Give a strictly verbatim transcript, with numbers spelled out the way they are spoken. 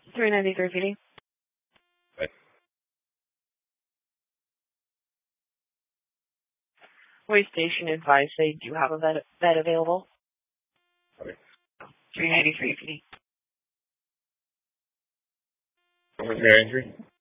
three ninety-three P D. Okay. Way station advised they do have a bed, bed available. Okay. three ninety-three P D. What was your injury?